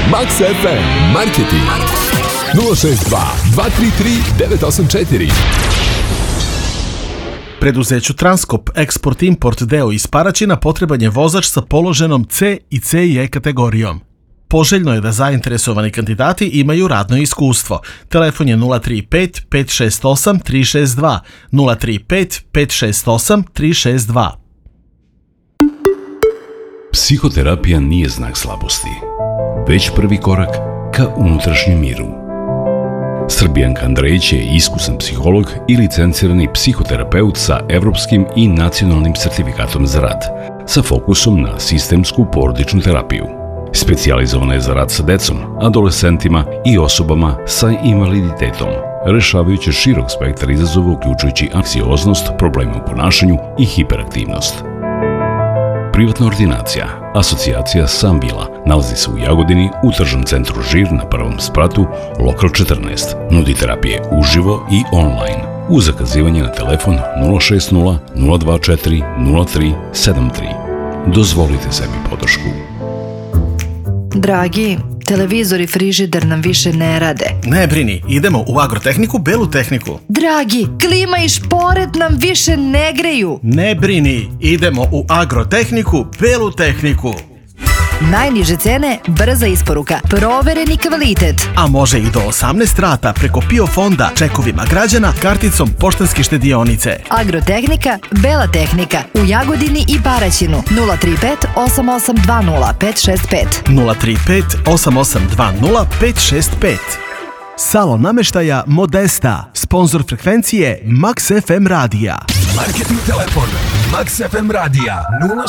Max FM Marketing 062 233 984. Preduzeću Transkop Export-Import deo iz Paraćina potreban je vozač sa položenom C i CE kategorijom. Poželjno je da zainteresovani kandidati imaju radno iskustvo. Telefon je 035 568 362, 035 568 362. Psihoterapija nije znak slabosti, već prvi korak ka unutrašnjem miru. Srbijanka Andrejić je iskusan psiholog i licencirani psihoterapeut sa evropskim i nacionalnim sertifikatom za rad, sa fokusom na sistemsku porodičnu terapiju. Specijalizovana je za rad sa decom, adolescentima i osobama sa invaliditetom, rešavajući širok spektar izazova uključujući anksioznost, probleme u ponašanju i hiperaktivnost. Privatna ordinacija, asocijacija Samvila, nalazi se u Jagodini u tržnom centru Žir na prvom spratu, lokal 14. Nudi terapije uživo i online. Uz zakazivanje na telefon 060 024 0373. Dozvolite sebi podršku. Dragi, televizor i frižider nam više ne rade. Ne brini, idemo u Agrotehniku, Belu tehniku. Dragi, klima i šporet nam više ne greju. Ne brini, idemo u Agrotehniku, Belu tehniku. Najniže cene, brza isporuka, provereni kvalitet. A može i do 18 rata preko PIO fonda, čekovima građana, karticom Poštanske štedionice. Agrotehnika, Bela tehnika, u Jagodini i Paraćinu. 035 8820 565. 035 8820 565. Salon nameštaja Modesta, sponzor frekvencije Max FM radija. Marketing telefon Max FM radija